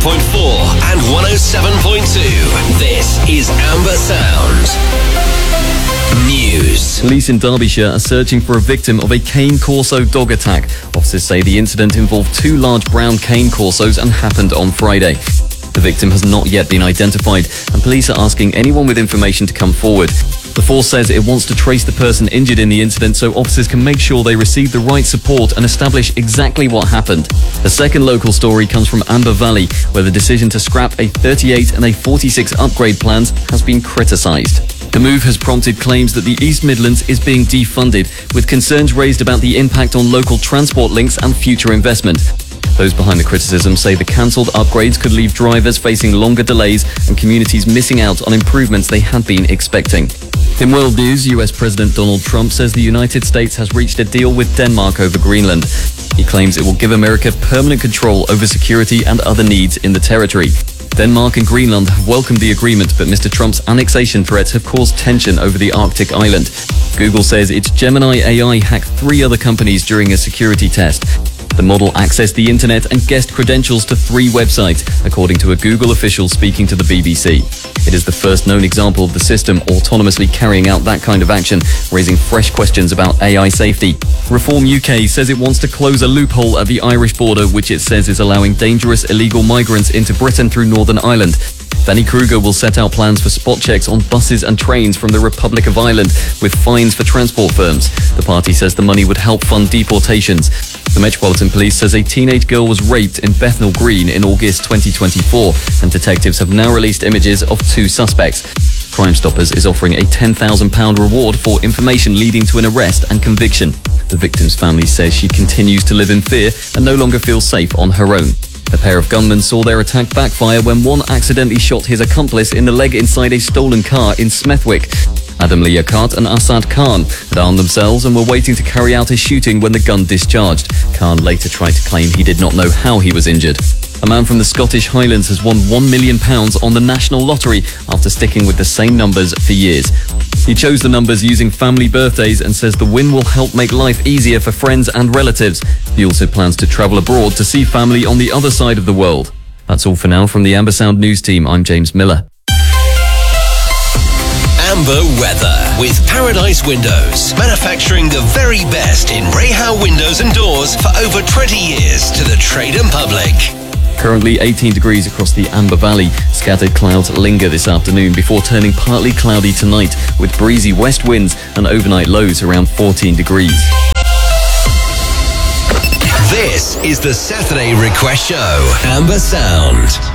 and 107.2. This is Amber Sound News. Police in Derbyshire are searching for a victim of a cane corso dog attack. Officers say the incident involved two large brown cane corsos and happened on Friday. The victim has not yet been identified, and police are asking anyone with information to come forward. The force says it wants to trace the person injured in the incident so officers can make sure they receive the right support and establish exactly what happened. The second local story comes from Amber Valley, where the decision to scrap a 38 and a 46 upgrade plans has been criticised. The move has prompted claims that the East Midlands is being defunded, with concerns raised about the impact on local transport links and future investment. Those behind the criticism say the cancelled upgrades could leave drivers facing longer delays and communities missing out on improvements they had been expecting. In world news, US President Donald Trump says the United States has reached a deal with Denmark over Greenland. He claims it will give America permanent control over security and other needs in the territory. Denmark and Greenland have welcomed the agreement, but Mr. Trump's annexation threats have caused tension over the Arctic island. Google says its Gemini AI hacked 3 other companies during a security test. The model accessed the internet and guessed credentials to 3 websites, according to a Google official speaking to the BBC. It is the first known example of the system autonomously carrying out that kind of action, raising fresh questions about AI safety. Reform UK says it wants to close a loophole at the Irish border, which it says is allowing dangerous illegal migrants into Britain through Northern Ireland. Danny Kruger will set out plans for spot checks on buses and trains from the Republic of Ireland, with fines for transport firms. The party says the money would help fund deportations. The Metropolitan Police says a teenage girl was raped in Bethnal Green in August 2024, and detectives have now released images of 2 suspects. Crime Stoppers is offering a £10,000 reward for information leading to an arrest and conviction. The victim's family says she continues to live in fear and no longer feels safe on her own. A pair of gunmen saw their attack backfire when one accidentally shot his accomplice in the leg inside a stolen car in Smethwick. Adam Liaquat and Assad Khan had armed themselves and were waiting to carry out a shooting when the gun discharged. Khan later tried to claim he did not know how he was injured. A man from the Scottish Highlands has won £1 million on the National Lottery after sticking with the same numbers for years. He chose the numbers using family birthdays and says the win will help make life easier for friends and relatives. He also plans to travel abroad to see family on the other side of the world. That's all for now from the Amber Sound News team. I'm James Miller. Amber weather with Paradise Windows, manufacturing the very best in Rahal windows and doors for over 20 years to the trade and public. Currently 18 degrees across the Amber Valley. Scattered clouds linger this afternoon before turning partly cloudy tonight, with breezy west winds and overnight lows around 14 degrees. This is the Saturday Request Show, Amber Sound.